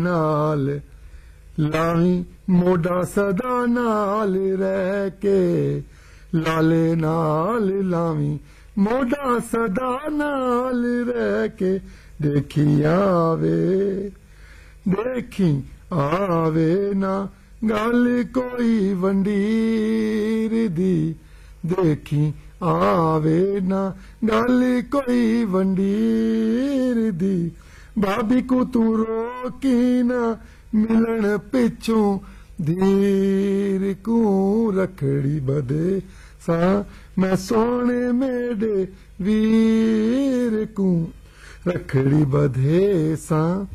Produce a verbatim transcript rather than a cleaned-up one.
नाल लावी मोड़ा सदा नाल रह के लाले नाल लावी मोड़ा सदा नाल रह के देखी आवे देखी आवे ना गल कोई वंडीर दी देखी आवे ना गल कोई वंडीर दी भाभी को तू रोकी ना मिलन पिछों धीर को रखड़ी बदे सा मैं सोने मेरे वीर को रखड़ी बधे सा।